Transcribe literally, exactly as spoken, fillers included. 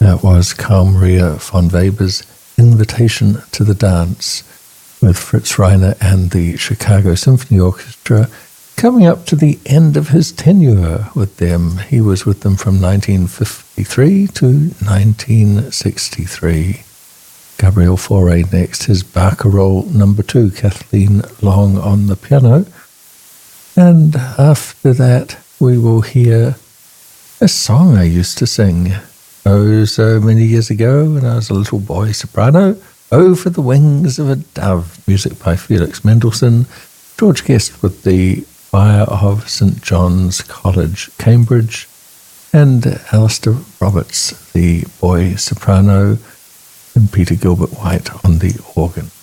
That was Carl Maria von Weber's Invitation to the Dance with Fritz Reiner and the Chicago Symphony Orchestra, coming up to the end of his tenure with them. He was with them from nineteen fifty-three to nineteen sixty-three. Gabriel Fauré next, his Barcarolle number two, Kathleen Long on the piano. And after that, we will hear a song I used to sing, oh, so many years ago when I was a little boy soprano. Oh, for the Wings of a Dove, music by Felix Mendelssohn. George Guest with the choir of Saint John's College, Cambridge, and Alistair Roberts, the boy soprano, and Peter Gilbert White on the organ.